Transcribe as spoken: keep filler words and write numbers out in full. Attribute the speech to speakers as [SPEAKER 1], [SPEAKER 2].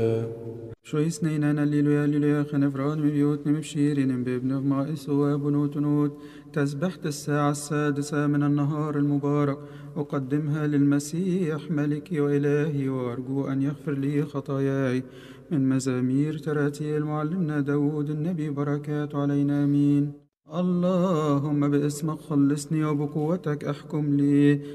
[SPEAKER 1] شو اثنين هللويا هللويا خنفران من بيوتنا مبشيرين بابن غمائس وابنوت نوت تسبحة الساعة السادسة من النهار المبارك أقدمها للمسيح ملكي وإلهي وأرجو أن يغفر لي خطاياي من مزامير تراتيل معلمنا داود النبي بركات علينا آمين. اللهم باسمك خلصني وبقوتك احكم لي